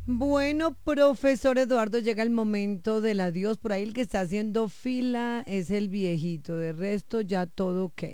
Bueno, profesor Eduardo, llega el momento del adiós. Por ahí el que está haciendo fila es el viejito. De resto, ya todo ok.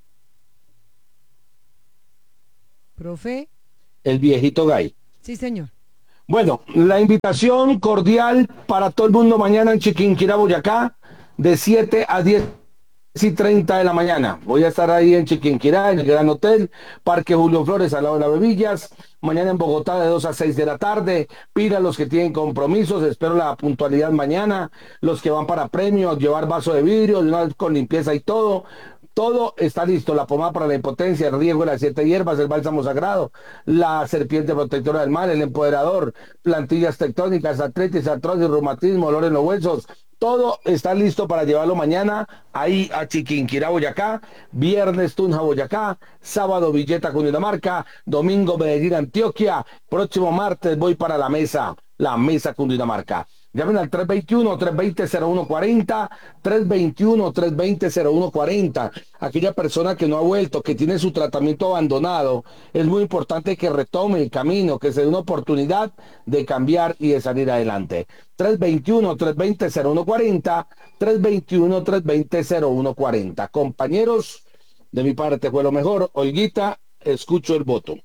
Profe, El viejito Gay. sí, señor. Bueno, la invitación cordial para todo el mundo mañana en Chiquinquirá, Boyacá, de 7 a 10:30 de la mañana. Voy a estar ahí en Chiquinquirá, en el Gran Hotel, Parque Julio Flores, al lado de las Bebillas. Mañana en Bogotá de 2 a 6 de la tarde. Pida los que tienen compromisos, espero la puntualidad mañana. Los que van para premios, llevar vaso de vidrio, de una vez con limpieza y todo. Todo está listo, la pomada para la impotencia, el riego de las 7 hierbas, el bálsamo sagrado, la serpiente protectora del mal, el empoderador, plantillas tectónicas, artritis, artrosis, reumatismo, dolor en los huesos. Todo está listo para llevarlo mañana ahí a Chiquinquirá, Boyacá, viernes Tunja, Boyacá, sábado Villeta, Cundinamarca, domingo Medellín, Antioquia, próximo martes voy para la mesa Cundinamarca. Llamen al 321-320-0140, 321-320-0140. Aquella persona que no ha vuelto, que tiene su tratamiento abandonado, es muy importante que retome el camino, que se dé una oportunidad de cambiar y de salir adelante. 321-320-0140, 321-320-0140. Compañeros, de mi parte fue lo mejor. Olguita, escucho el voto.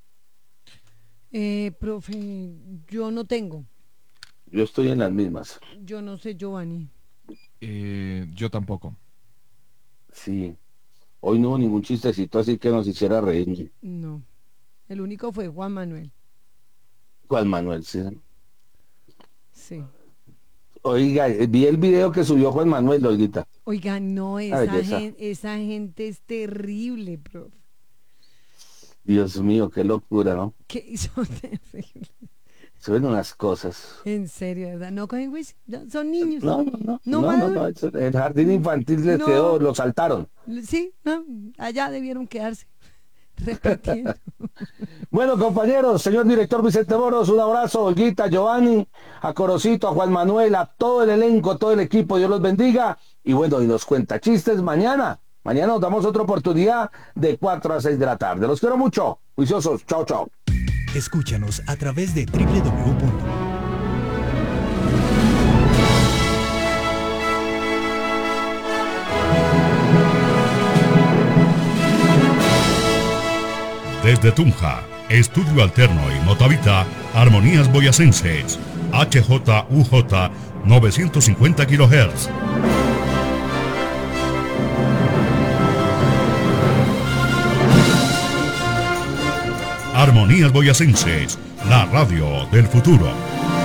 Profe, yo no tengo. Yo estoy en las mismas. Yo no sé, Giovanni. Yo tampoco. Sí. Hoy no hubo ningún chistecito así que nos hiciera reír. No. El único fue Juan Manuel. Juan Manuel, sí. Sí. Oiga, vi el video que subió Juan Manuel, Olguita. Oiga, no, La belleza. esa gente es terrible, profe. Dios mío, qué locura, ¿no? ¿Qué hizo terrible? Se ven unas cosas. En serio, ¿verdad? No cogen juicio. No, son niños. No, no, no, No no, no, no. maduran. El jardín infantil les quedó, No. lo saltaron. Sí, no. Allá debieron quedarse repitiendo. Bueno, compañeros, señor director Vicente Boros, un abrazo, Olguita, Giovanni, a Corocito, a Juan Manuel, a todo el elenco, todo el equipo, Dios los bendiga. Y bueno, y nos cuenta chistes mañana. Mañana nos damos otra oportunidad de 4 a 6 de la tarde. Los quiero mucho. Juiciosos. Chao, chao. Escúchanos a través de www. Desde Tunja, Estudio Alterno y Motavita, Armonías Boyacenses, HJUJ 950 kHz. Armonías Boyacenses, la radio del futuro.